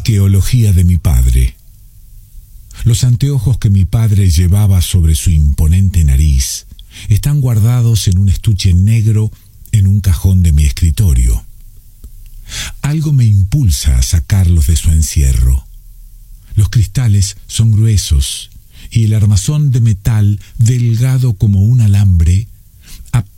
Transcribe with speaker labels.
Speaker 1: arqueología de mi padre. Los anteojos que mi padre llevaba sobre su imponente nariz están guardados en un estuche negro en un cajón de mi escritorio. Algo me impulsa a sacarlos de su encierro. Los cristales son gruesos y el armazón de metal, delgado como un alambre,